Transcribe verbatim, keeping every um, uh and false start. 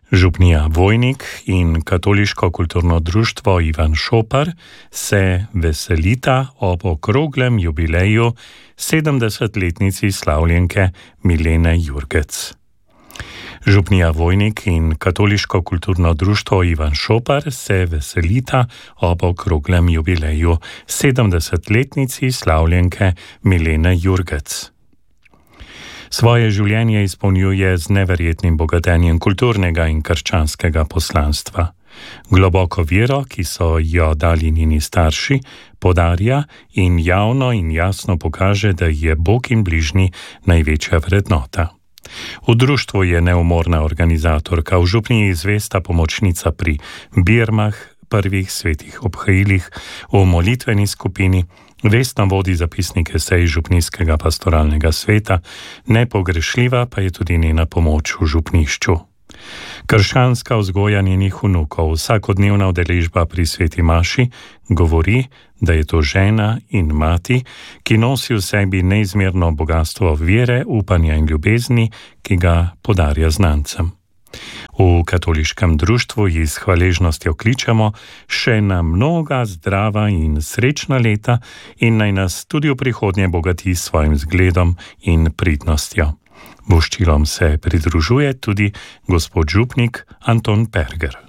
Župnija Vojnik in Katoliško kulturno društvo Ivan Šopar se veselita ob okroglem jubileju sedemdesetletnici slavljenke Milene Jurgec. Župnija Vojnik in Katoliško kulturno društvo Ivan Šopar se veselita ob okroglem jubileju sedemdesetletnici slavljenke Milene Jurgec. Svoje življenje izpolnjuje z neverjetnim bogatenjem kulturnega in krščanskega poslanstva. Globoko vero, ki so jo dali njeni starši, podarja in javno in jasno pokaže, da je Bog in bližnji največja vrednota. V društvu je neumorna organizatorka, v župniji zvesta pomočnica pri birmah, prvih svetih obhajilih, v molitveni skupini, vestno vodi zapisnike sej župnijskega pastoralnega sveta, nepogrešljiva pa je tudi njena pomoč v župnišču. Krščanska vzgoja njenih vnukov, vsakodnevna udeležba pri sveti maši, govori, da je to žena in mati, ki nosi v sebi neizmerno bogastvo vere, upanja in ljubezni, ki ga podarja znancem. V katoliškem društvu ji s hvaležnostjo kličemo še na mnoga zdrava in srečna leta in naj nas tudi v prihodnje bogati s svojim zgledom in pridnostjo. Voščilom se pridružuje tudi gospod župnik Anton Perger.